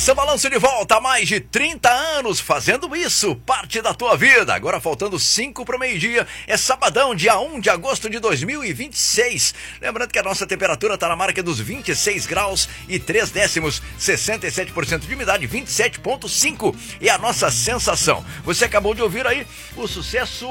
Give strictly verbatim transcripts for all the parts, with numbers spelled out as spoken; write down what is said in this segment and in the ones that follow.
Estação Balanço de volta há mais de trinta anos fazendo isso, parte da tua vida. Agora faltando cinco para o meio-dia, é sabadão, dia um de agosto de dois mil e vinte e seis. Lembrando que a nossa temperatura está na marca dos vinte e seis graus e três décimos, sessenta e sete por cento de umidade, vinte e sete vírgula cinco é a nossa sensação. Você acabou de ouvir aí o sucesso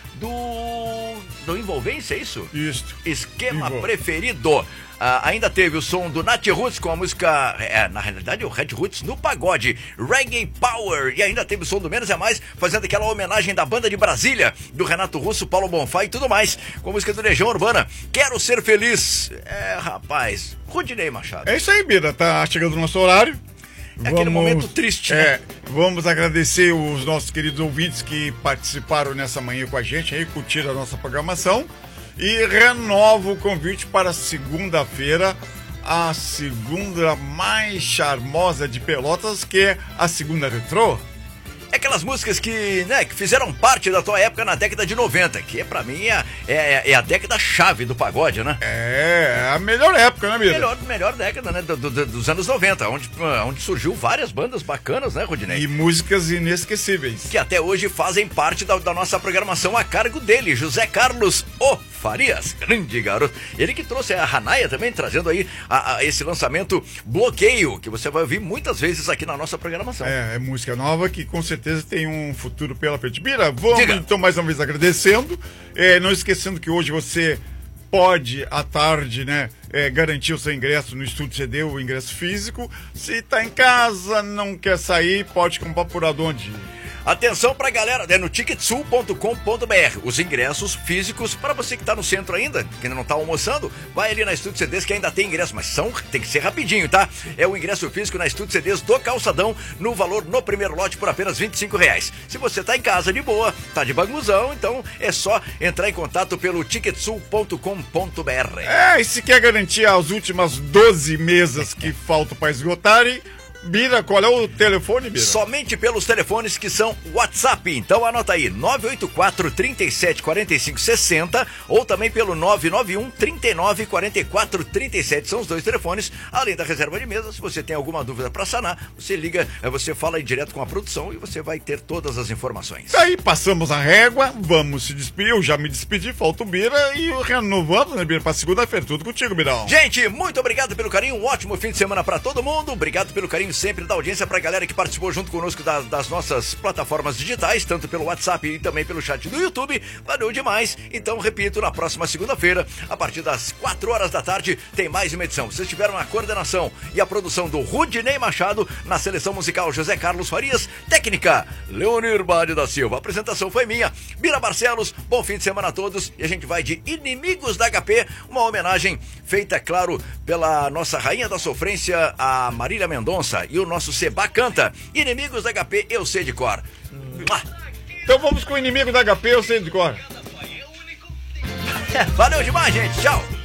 do... do Envolvência, é isso? Isso. Esquema Envolve. Preferido. Ah, ainda teve o som do Nat Roots com a música, é, na realidade o Red Roots no pagode, Reggae Power, e ainda teve o som do Menos é Mais, fazendo aquela homenagem da banda de Brasília, do Renato Russo, Paulo Bonfá e tudo mais, com a música do Legião Urbana, Quero Ser Feliz. É, rapaz, Rudinei Machado. É isso aí, Bira, tá chegando o nosso horário. É aquele momento triste, né? É, vamos agradecer os nossos queridos ouvintes que participaram nessa manhã com a gente, aí curtiram a nossa programação. E renovo o convite para segunda-feira, a segunda mais charmosa de Pelotas, que é a segunda retrô. É aquelas músicas que, né, que fizeram parte da tua época na década de noventa, que pra mim é, é, é a década chave do pagode, né? É, a melhor época, né, Mira? Melhor, melhor década, né, do, do, dos anos noventa, onde, onde surgiu várias bandas bacanas, né, Rodinei? E músicas inesquecíveis. Que até hoje fazem parte da, da nossa programação a cargo dele, José Carlos O Farias, grande garoto. Ele que trouxe a Hanaia também, trazendo aí a, a esse lançamento Bloqueio, que você vai ouvir muitas vezes aqui na nossa programação. É, é música nova que com certeza tem um futuro pela frente. Bira, vamos Diga. então mais uma vez agradecendo, é, não esquecendo que hoje você pode, à tarde, né, é, garantir o seu ingresso no Estúdio C D, o ingresso físico. Se tá em casa, não quer sair, pode comprar por onde? Atenção pra galera, é no ticketsul ponto com ponto br. Os ingressos físicos, para você que tá no centro ainda, que ainda não tá almoçando, vai ali na Estúdio C Ds que ainda tem ingresso, mas são, tem que ser rapidinho, tá? É o ingresso físico na Estúdio C Ds do Calçadão, no valor no primeiro lote por apenas vinte e cinco reais. Se você tá em casa de boa, tá de bagulhão, então é só entrar em contato pelo ticketsul ponto com ponto br. É, e se quer garantir as últimas doze mesas que faltam para esgotarem, Bira, qual é o telefone, Bira? Somente pelos telefones que são WhatsApp. Então anota aí, nove oito quatro, trinta e sete, quarenta e cinco, sessenta ou também pelo nove nove um, trinta e nove, quarenta e quatro, trinta e sete. São os dois telefones, além da reserva de mesa. Se você tem alguma dúvida para sanar, você liga, você fala aí direto com a produção e você vai ter todas as informações. Aí passamos a régua, vamos se despedir. Eu já me despedi, falta o Bira e renovamos, né, Bira, para segunda-feira. Tudo contigo, Birão. Gente, muito obrigado pelo carinho, um ótimo fim de semana para todo mundo. Obrigado pelo carinho sempre da audiência, pra galera que participou junto conosco da, das nossas plataformas digitais, tanto pelo WhatsApp e também pelo chat do YouTube. Valeu demais. Então, repito, na próxima segunda-feira, a partir das quatro horas da tarde, tem mais uma edição. Vocês tiveram a coordenação e a produção do Rudinei Machado, na seleção musical José Carlos Farias, técnica Leonir Bade da Silva. A apresentação foi minha, Bira Barcelos. Bom fim de semana a todos e a gente vai de Inimigos da H P, uma homenagem feita, claro, pela nossa rainha da sofrência, a Marília Mendonça, e o nosso Seba canta Inimigos da H P, eu sei de cor. Então vamos com o Inimigo da H P, eu sei de cor. Valeu demais, gente. Tchau.